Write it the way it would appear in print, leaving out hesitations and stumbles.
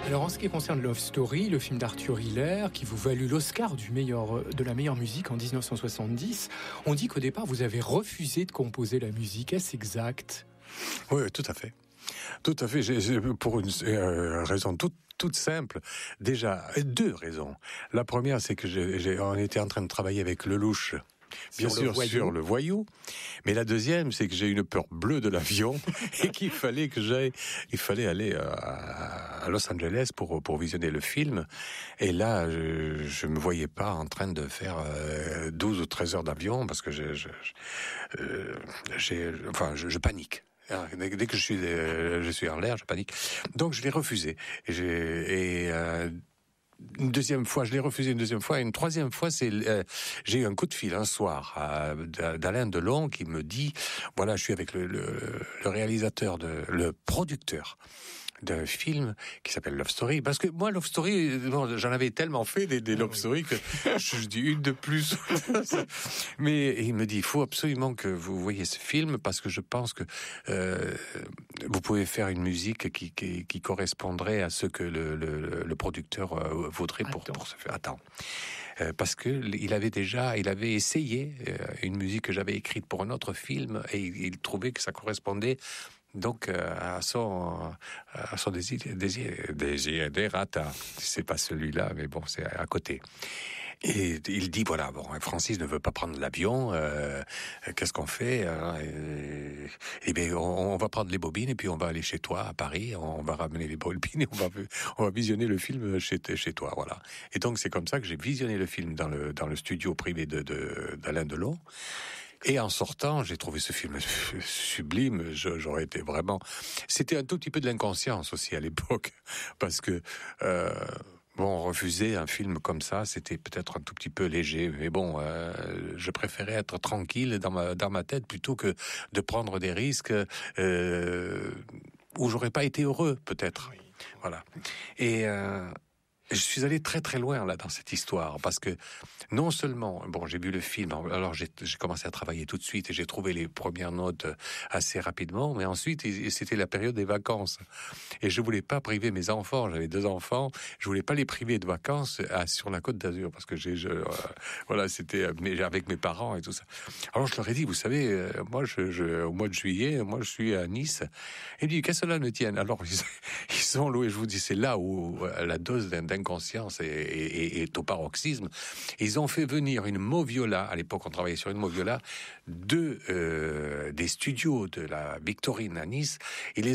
Alors en ce qui concerne Love Story, le film d'Arthur Hiller, qui vous valut l'Oscar de la meilleure musique en 1970, on dit qu'au départ vous avez refusé de composer la musique. Est-ce exact ? Oui, tout à fait. Tout à fait. Pour une raison toute simple. Déjà, deux raisons. La première, c'est que on était en train de travailler avec Lelouch. Bien sûr, sur le voyou. Mais la deuxième, c'est que j'ai une peur bleue de l'avion et qu'il fallait aller à Los Angeles pour visionner le film. Et là, je me voyais pas en train de faire 12 ou 13 heures d'avion parce que je panique. Dès que je suis en l'air, je panique. Donc je l'ai refusé. Une deuxième fois, je l'ai refusé une deuxième fois. Et une troisième fois, j'ai eu un coup de fil un soir d'Alain Delon qui me dit, voilà, je suis avec le réalisateur, le producteur d'un film qui s'appelle Love Story. Parce que moi, Love Story, j'en avais tellement fait des Love Story que je dis une de plus. Mais il me dit, il faut absolument que vous voyez ce film parce que je pense que vous pouvez faire une musique qui correspondrait à ce que le producteur voudrait pour se faire. Attends. Parce que il avait essayé une musique que j'avais écrite pour un autre film et il trouvait que ça correspondait donc à son désir. C'est pas celui-là, mais bon, c'est à côté. Et il dit voilà, bon, Francis ne veut pas prendre l'avion, qu'est-ce qu'on fait? Et bien, on va prendre les bobines et puis on va aller chez toi à Paris, on va ramener les bobines et on va visionner le film chez toi, voilà. Et donc c'est comme ça que j'ai visionné le film dans le studio privé d'Alain Delon. Et en sortant, j'ai trouvé ce film sublime. J'aurais été vraiment. C'était un tout petit peu de l'inconscience aussi à l'époque, parce que refuser un film comme ça, c'était peut-être un tout petit peu léger. Mais bon, je préférais être tranquille dans ma tête plutôt que de prendre des risques où j'aurais pas été heureux, peut-être. Oui. Voilà. Et je suis allé très très loin là dans cette histoire parce que non seulement j'ai vu le film, alors j'ai commencé à travailler tout de suite et j'ai trouvé les premières notes assez rapidement, mais ensuite c'était la période des vacances et je voulais pas priver mes enfants, j'avais 2 enfants, je voulais pas les priver de vacances sur la Côte d'Azur parce que c'était avec mes parents et tout ça. Alors je leur ai dit, vous savez, moi au mois de juillet, moi je suis à Nice. Et dit qu'est-ce que cela ne tienne. Alors ils sont loués, je vous dis, c'est là où la dose d'inconscience est au paroxysme. Ils ont fait venir une moviola, à l'époque on travaillait sur une moviola, des studios de la Victorine à Nice, et